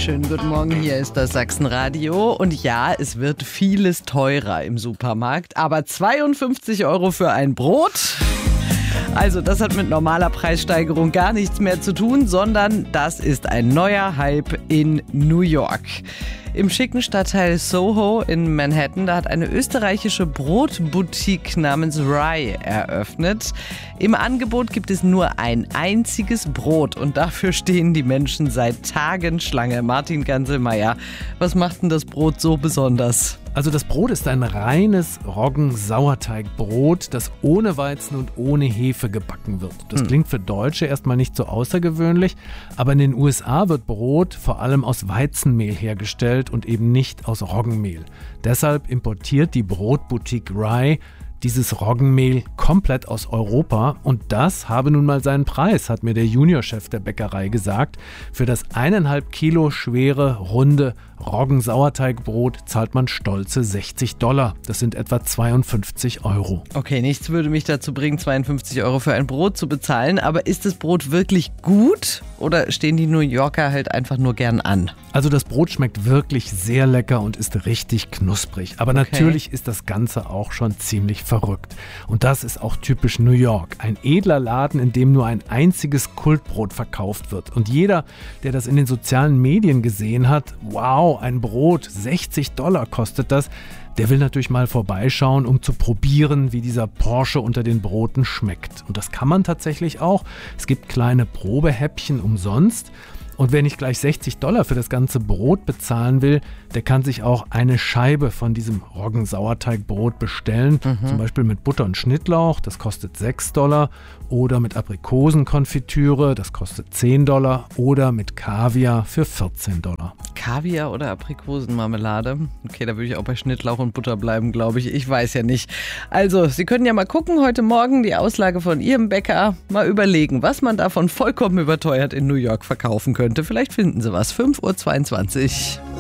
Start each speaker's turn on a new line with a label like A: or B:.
A: Schönen guten Morgen, hier ist das Sachsenradio. Und ja, es wird vieles teurer im Supermarkt, aber 52 € für ein Brot? Also das hat mit normaler Preissteigerung gar nichts mehr zu tun, sondern das ist ein neuer Hype in New York. Im schicken Stadtteil Soho in Manhattan, da hat eine österreichische Brotboutique namens Rye eröffnet. Im Angebot gibt es nur ein einziges Brot und dafür stehen die Menschen seit Tagen Schlange. Martin Ganselmeier, was macht denn das Brot so besonders?
B: Also das Brot ist ein reines Roggen-Sauerteigbrot, das ohne Weizen und ohne Hefe gebacken wird. Das klingt für Deutsche erstmal nicht so außergewöhnlich, aber in den USA wird Brot vor allem aus Weizenmehl hergestellt und eben nicht aus Roggenmehl. Deshalb importiert die Brotboutique Rye dieses Roggenmehl komplett aus Europa und das habe nun mal seinen Preis, hat mir der Juniorchef der Bäckerei gesagt. Für das 1,5 Kilo schwere, runde Roggen-Sauerteigbrot zahlt man stolze $60. Das sind etwa 52 €.
A: Okay, nichts würde mich dazu bringen, 52 € für ein Brot zu bezahlen, aber ist das Brot wirklich gut oder stehen die New Yorker halt einfach nur gern an?
B: Also das Brot schmeckt wirklich sehr lecker und ist richtig knusprig. Aber natürlich ist das Ganze auch schon ziemlich verrückt. Und das ist auch typisch New York. Ein edler Laden, in dem nur ein einziges Kultbrot verkauft wird. Und jeder, der das in den sozialen Medien gesehen hat, wow, ein Brot, $60 kostet das, der will natürlich mal vorbeischauen, um zu probieren, wie dieser Porsche unter den Broten schmeckt. Und das kann man tatsächlich auch. Es gibt kleine Probehäppchen umsonst. Und wer nicht gleich $60 für das ganze Brot bezahlen will, der kann sich auch eine Scheibe von diesem Roggen-Sauerteigbrot bestellen. Zum Beispiel mit Butter und Schnittlauch, das kostet $6. Oder mit Aprikosenkonfitüre, das kostet $10. Oder mit Kaviar für $14.
A: Kaviar oder Aprikosenmarmelade? Okay, da würde ich auch bei Schnittlauch und Butter bleiben, glaube ich. Ich weiß ja nicht. Also, Sie können ja mal gucken, heute Morgen die Auslage von Ihrem Bäcker. Mal überlegen, was man davon vollkommen überteuert in New York verkaufen könnte. Vielleicht finden Sie was. 5:22 Uhr.